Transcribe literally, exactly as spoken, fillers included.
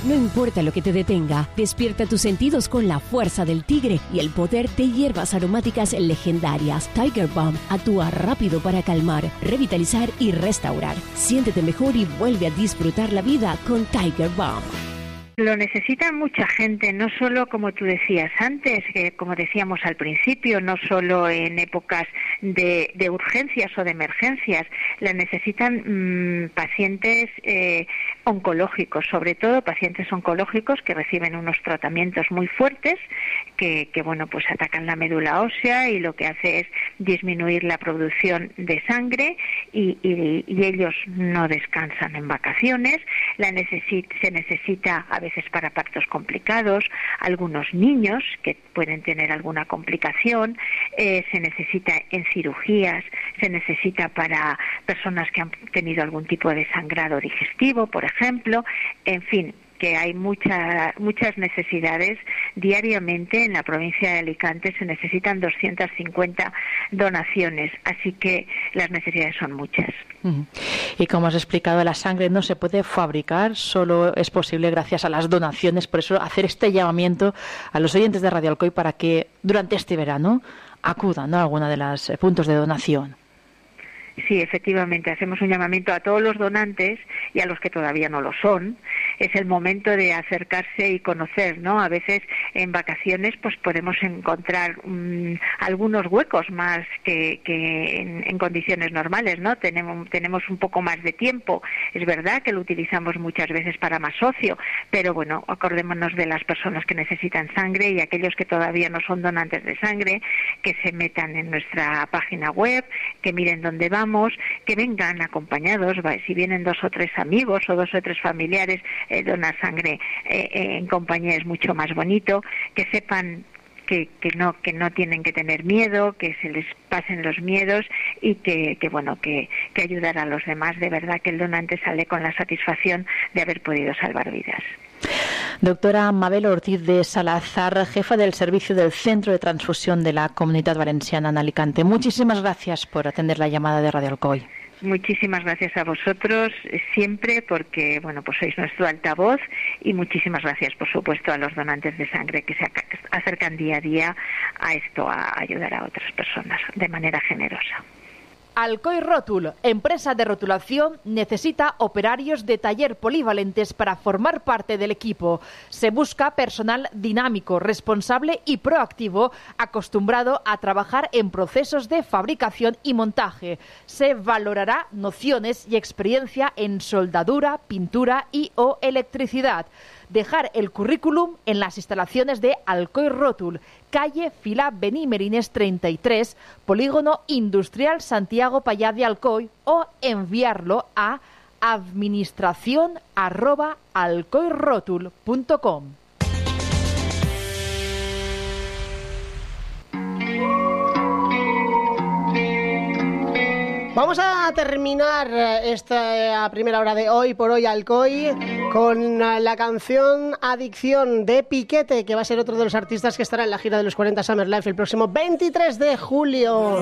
No importa lo que te detenga, despierta tus sentidos con la fuerza del tigre y el poder de hierbas aromáticas legendarias. Tiger Balm actúa rápido para calmar, revitalizar y restaurar. Siéntete mejor y vuelve a disfrutar la vida con Tiger Balm. Lo necesita mucha gente, no solo, como tú decías antes, que como decíamos al principio, no solo en épocas de, de urgencias o de emergencias, la necesitan mmm, pacientes eh, oncológicos, sobre todo pacientes oncológicos que reciben unos tratamientos muy fuertes que, que bueno, pues atacan la médula ósea y lo que hace es disminuir la producción de sangre y, y, y ellos no descansan en vacaciones. La necesit, se necesita a veces para partos complicados, algunos niños que pueden tener alguna complicación, eh, se necesita en cirugías, se necesita para personas que han tenido algún tipo de sangrado digestivo, por ejemplo, en fin, que hay mucha, muchas necesidades diariamente. En la provincia de Alicante se necesitan doscientas cincuenta donaciones, así que las necesidades son muchas. Y como has explicado, la sangre no se puede fabricar, solo es posible gracias a las donaciones. Por eso hacer este llamamiento a los oyentes de Radio Alcoy para que durante este verano acudan, ¿no?, a alguno de los puntos de donación. Sí, efectivamente, hacemos un llamamiento a todos los donantes y a los que todavía no lo son. Es el momento de acercarse y conocer, ¿no? A veces en vacaciones pues podemos encontrar um, algunos huecos más que, que en, en condiciones normales, ¿no? Tenemos, tenemos un poco más de tiempo. Es verdad que lo utilizamos muchas veces para más ocio, pero bueno, acordémonos de las personas que necesitan sangre y aquellos que todavía no son donantes de sangre, que se metan en nuestra página web, que miren dónde vamos, que vengan acompañados, si vienen dos o tres amigos o dos o tres familiares, eh, donar sangre eh, eh, en compañía es mucho más bonito, que sepan que, que no que no tienen que tener miedo, que se les pasen los miedos y que, que bueno que, que ayudar a los demás. De verdad que el donante sale con la satisfacción de haber podido salvar vidas. Doctora Mabel Ortiz de Salazar, jefa del servicio del Centro de Transfusión de la Comunitat Valenciana en Alicante. Muchísimas gracias por atender la llamada de Radio Alcoy. Muchísimas gracias a vosotros siempre, porque bueno, pues sois nuestro altavoz, y muchísimas gracias, por supuesto, a los donantes de sangre que se acercan día a día a esto, a ayudar a otras personas de manera generosa. Alcoy Rótul, empresa de rotulación, necesita operarios de taller polivalentes para formar parte del equipo. Se busca personal dinámico, responsable y proactivo, acostumbrado a trabajar en procesos de fabricación y montaje. Se valorará nociones y experiencia en soldadura, pintura y o electricidad. Dejar el currículum en las instalaciones de Alcoy Rótul, calle Fila Benimérines treinta y tres, Polígono Industrial Santiago Pallá de Alcoy, o enviarlo a administración arroba alcoyrótul punto com. Vamos a terminar esta primera hora de Hoy por Hoy Alcoy con la canción Adicción de Piquete, que va a ser otro de los artistas que estará en la gira de los cuarenta Summer Life el próximo veintitrés de julio.